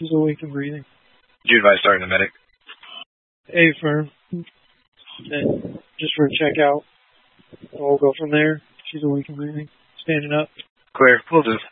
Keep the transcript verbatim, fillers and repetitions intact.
She's awake and breathing. Do you advise starting the medic? A firm. And just for a check out. And we'll go from there. She's awake and breathing. Standing up. Clear. We'll do.